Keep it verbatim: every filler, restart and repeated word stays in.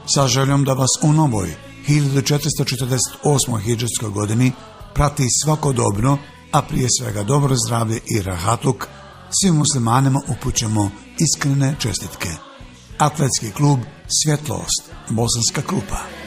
sa željom da vas u novoj hiljadu četiristo četrdeset osmoj hidžetskoj godini prati svakodobno, a prije svega dobro zdravlje i rahatluk, svim muslimanima upućujemo iskrene čestitke. Atletski klub Svjetlost, Bosanska Krupa.